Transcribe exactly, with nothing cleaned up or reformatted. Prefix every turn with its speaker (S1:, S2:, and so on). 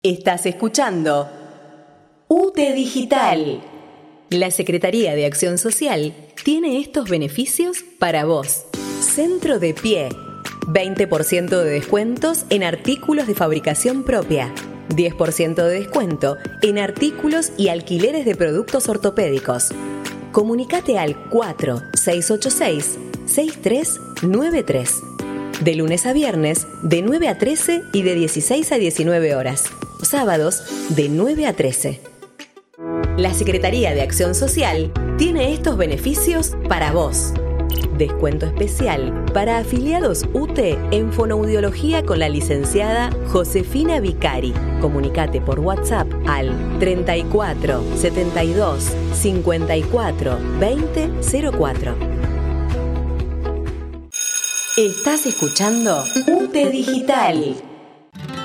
S1: Estás escuchando U T E Digital. La Secretaría de Acción Social tiene estos beneficios para vos. Centro de Pie. veinte por ciento de descuentos en artículos de fabricación propia. diez por ciento de descuento en artículos y alquileres de productos ortopédicos. Comunicate al cuatro seis ocho seis, seis tres nueve tres. De lunes a viernes, de nueve a trece y de dieciséis a diecinueve horas. Sábados, de nueve a trece. La Secretaría de Acción Social tiene estos beneficios para vos. Descuento especial para afiliados U T E en fonoaudiología con la licenciada Josefina Vicari. Comunicate por WhatsApp al treinta y cuatro, setenta y dos, cincuenta y cuatro, veinte, cero cuatro. Estás escuchando U T E Digital.